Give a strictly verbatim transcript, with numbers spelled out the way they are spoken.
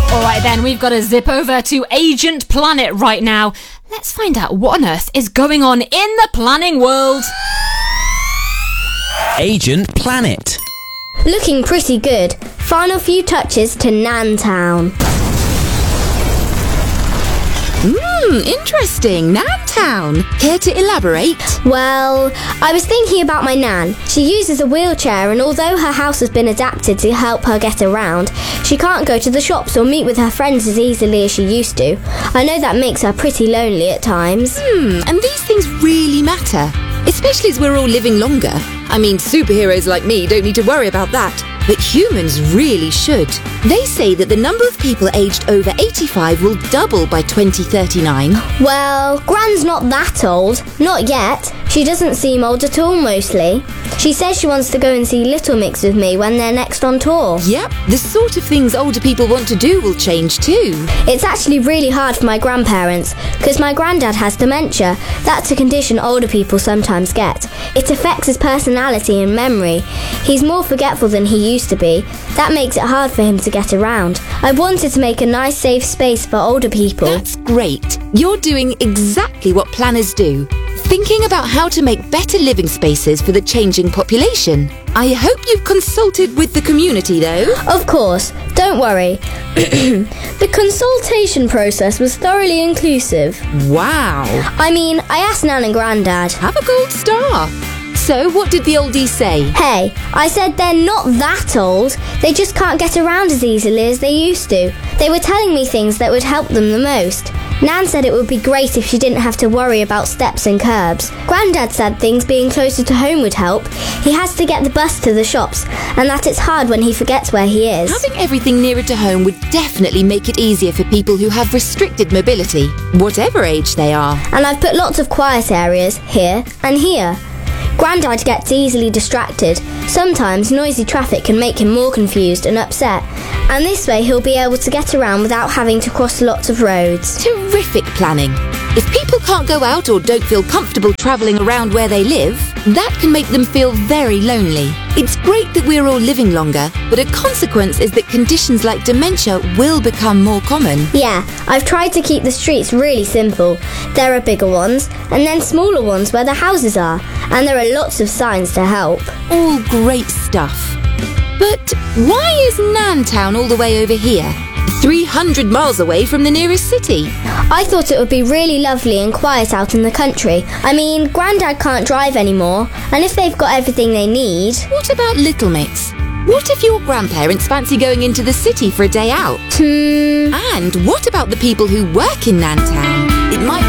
Alright then, we've got to zip over to Agent Planet right now. Let's find out what on earth is going on in the planning world. Agent Planet. Looking pretty good. Final few touches to Nantown. Hmm, interesting. Nantown. Care to elaborate? Well, I was thinking about my Nan. She uses a wheelchair, and although her house has been adapted to help her get around, she can't go to the shops or meet with her friends as easily as she used to. I know that makes her pretty lonely at times. Hmm, and these things really matter, especially as we're all living longer. I mean, superheroes like me don't need to worry about that, but humans really should. They say that the number of people aged over eighty-five will double by twenty thirty-nine. Well, Gran's not that old. Not yet. She doesn't seem old at all, mostly. She says she wants to go and see Little Mix with me when they're next on tour. Yep, the sort of things older people want to do will change too. It's actually really hard for my grandparents, because my granddad has dementia. That's a condition older people sometimes get. It affects his personality and memory. He's more forgetful than he used to be. That makes it hard for him to get around. I wanted to make a nice safe space for older people. That's great. You're doing exactly what planners do. Thinking about how to make better living spaces for the changing population. I hope you've consulted with the community, though. Of course. Don't worry. The consultation process was thoroughly inclusive. Wow. I mean, I asked Nan and Grandad. Have a gold star. So, what did the oldies say? Hey, I said they're not that old. They just can't get around as easily as they used to. They were telling me things that would help them the most. Nan said it would be great if she didn't have to worry about steps and curbs. Grandad said things being closer to home would help. He has to get the bus to the shops, and that it's hard when he forgets where he is. Having everything nearer to home would definitely make it easier for people who have restricted mobility, whatever age they are. And I've put lots of quiet areas here and here. Grandad gets easily distracted. Sometimes noisy traffic can make him more confused and upset, and this way he'll be able to get around without having to cross lots of roads. Terrific planning. If people can't go out or don't feel comfortable travelling around where they live, that can make them feel very lonely. It's great that we're all living longer, but a consequence is that conditions like dementia will become more common. Yeah, I've tried to keep the streets really simple. There are bigger ones, and then smaller ones where the houses are, and there are lots of signs to help. All great stuff. But why is Nantown all the way over here? three hundred miles away from the nearest city. I thought it would be really lovely and quiet out in the country. I mean, Grandad can't drive anymore, and if they've got everything they need... What about Little Mix? What if your grandparents fancy going into the city for a day out? Hmm... And what about the people who work in Nantown? It might